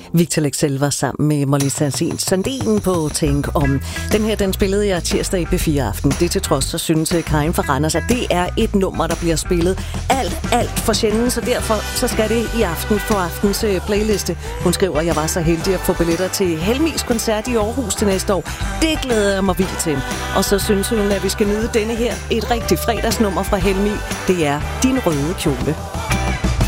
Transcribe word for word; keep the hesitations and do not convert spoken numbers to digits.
Victor Leksell var sammen med Molly Sandén på Tænk Om. Den her, den spillede jeg tirsdag i B fire Aften. Det til trods, så synes Karin fra Randers, at det er et nummer, der bliver spillet alt, alt for sjældent, så derfor så skal det i aften på aftens playliste. Hun skriver, at jeg var så heldig at få billetter til Helmis koncert i Aarhus til næste år. Det glæder jeg mig vildt til. Og så synes hun, at vi skal nyde denne her, et rigtig fredagsnummer fra Helmi. Det er Din Røde Kjole.